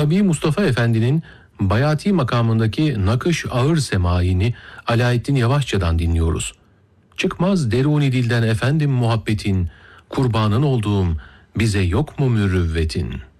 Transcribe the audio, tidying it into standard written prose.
Tabii Mustafa Efendi'nin Bayati makamındaki nakış ağır semaini Alaeddin Yavaşça'dan dinliyoruz. Çıkmaz deruni dilden efendim muhabbetin, kurbanın olduğum bize yok mu mürüvvetin?